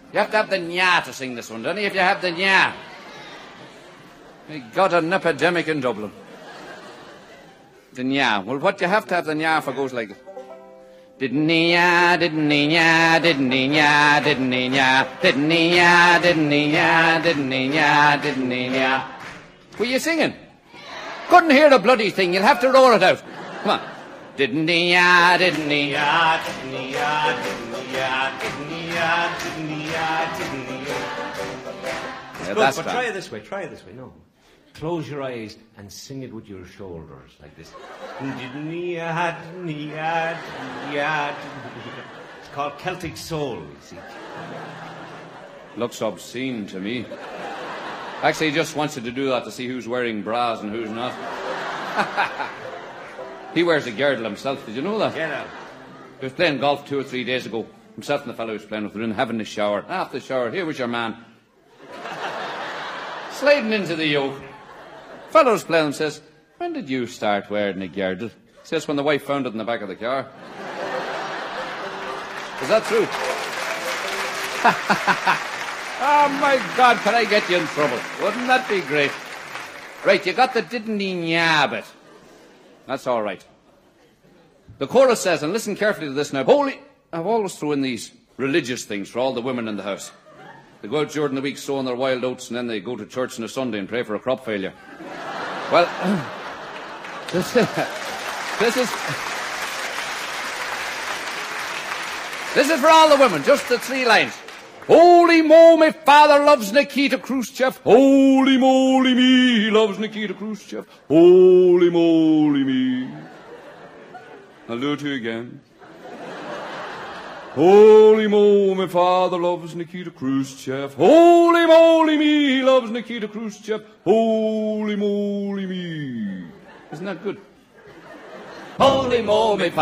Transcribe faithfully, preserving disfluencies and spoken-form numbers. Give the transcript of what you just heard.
You have to have the nya to sing this one, don't you? If you have the nya. We got an epidemic in Dublin. The nya. Well, what you have to have the nya for goes like... Didn't-y nya, didn't-y nya, didn't-y nya, didn't-y nya, didn't-y nya, didn't-y nya, didn't-y nya, didn't-y nya. Were you singing? Couldn't hear the bloody thing. You'll have to roar it out. Come on. Didn't-y nya, didn't-y nya, didn't-y nya, didn't-y nya, didn't-y nya, didn't-y nya, didn't-y nya. Good, but try it this way, try it this way, no. Close your eyes and sing it with your shoulders, like this. It's called Celtic Soul, you see. Looks obscene to me. Actually, he just wants you to do that to see who's wearing bras and who's not. He wears a girdle himself, did you know that? Get out. He was playing golf two or three days ago. Himself and the fellow he was playing with were in having a shower. After the shower, here was your man. Sliding into the yoke. Fellow's playing and says, when did you start wearing a girdle? He says, when the wife found it in the back of the car. Is that true? Oh, my God, can I get you in trouble? Wouldn't that be great? Right, you got the didn't-y nya bit. That's all right. The chorus says, and listen carefully to this now, holy... I've always thrown in these religious things for all the women in the house. They go out during the week sowing their wild oats and then they go to church on a Sunday and pray for a crop failure. Well, this, this is... This is for all the women, just the three lines. Holy mo, my father loves Nikita Khrushchev. Holy moly me, he loves Nikita Khrushchev. Holy moly me. I'll do it to you again. Holy mo, my father loves Nikita Khrushchev. Holy moly me, he loves Nikita Khrushchev. Holy moly me. Isn't that good? Holy mo, my